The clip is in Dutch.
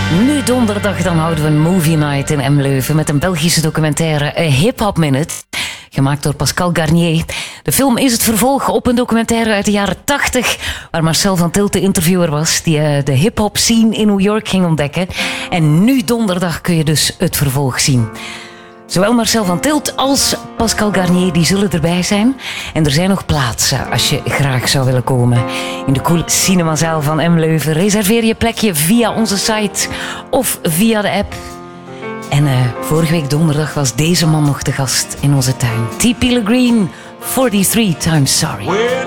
Nu donderdag dan houden we een movie night in Emleuven met een Belgische documentaire A Hip Hop Minute, gemaakt door Pascal Garnier. De film is het vervolg op een documentaire uit de jaren 80, waar Marcel van Tilt de interviewer was, die de hip-hop scene in New York ging ontdekken. En nu donderdag kun je dus het vervolg zien. Zowel Marcel van Tilt als Pascal Garnier die zullen erbij zijn. En er zijn nog plaatsen als je graag zou willen komen. In de coole cinemazaal van Emleuven. Reserveer je plekje via onze site of via de app. En vorige week donderdag was deze man nog de gast in onze tuin. T. Green, 43 Times Sorry.